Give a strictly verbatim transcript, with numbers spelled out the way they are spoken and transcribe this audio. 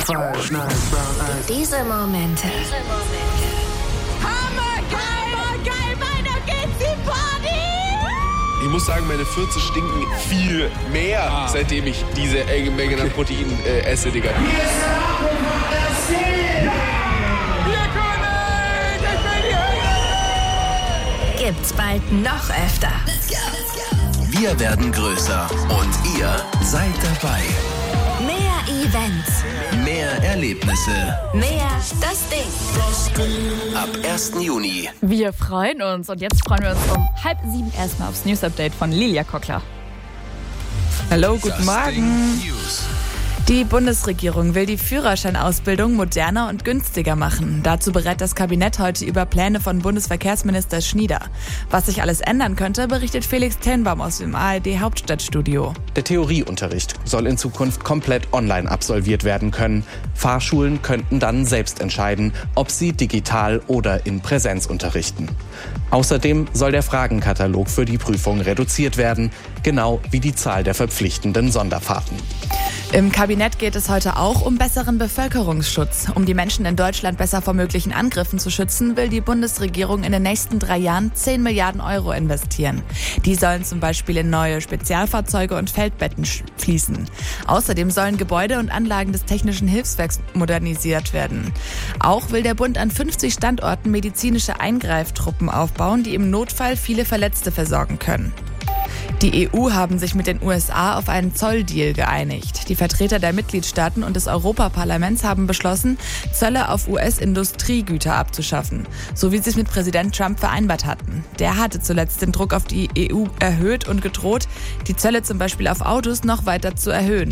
Five, nine, brown eyes. Diese Momente. Diese Momente. Hammergeil! Geil, weiter geht's, die Party! Ich muss sagen, meine Fürze stinken viel mehr, ah. seitdem ich diese enge Menge an Protein äh, esse, Digga. Hier ist der Abend von der Szene! Bierkönig! Ich bin die Hölle! Gibt's bald noch öfter. Let's go, let's go. Wir werden größer und ihr seid dabei. Mehr Events. Mehr Erlebnisse. Mehr das Ding. Ab ersten Juni. Wir freuen uns und jetzt freuen wir uns um halb sieben erstmal aufs News-Update von Lilia Kockler. Hallo, guten Morgen. Die Bundesregierung will die Führerscheinausbildung moderner und günstiger machen. Dazu berät das Kabinett heute über Pläne von Bundesverkehrsminister Schnieder. Was sich alles ändern könnte, berichtet Felix Tenbaum aus dem A R D-Hauptstadtstudio. Der Theorieunterricht soll in Zukunft komplett online absolviert werden können. Fahrschulen könnten dann selbst entscheiden, ob sie digital oder in Präsenz unterrichten. Außerdem soll der Fragenkatalog für die Prüfung reduziert werden, genau wie die Zahl der verpflichtenden Sonderfahrten. Im Kabinett geht es heute auch um besseren Bevölkerungsschutz. Um die Menschen in Deutschland besser vor möglichen Angriffen zu schützen, will die Bundesregierung in den nächsten drei Jahren zehn Milliarden Euro investieren. Die sollen zum Beispiel in neue Spezialfahrzeuge und Feldbetten fließen. Außerdem sollen Gebäude und Anlagen des Technischen Hilfswerks modernisiert werden. Auch will der Bund an fünfzig Standorten medizinische Eingreiftruppen aufbauen, die im Notfall viele Verletzte versorgen können. Die E U haben sich mit den U S A auf einen Zolldeal geeinigt. Die Vertreter der Mitgliedstaaten und des Europaparlaments haben beschlossen, Zölle auf U S-Industriegüter abzuschaffen, so wie sie es mit Präsident Trump vereinbart hatten. Der hatte zuletzt den Druck auf die E U erhöht und gedroht, die Zölle zum Beispiel auf Autos noch weiter zu erhöhen.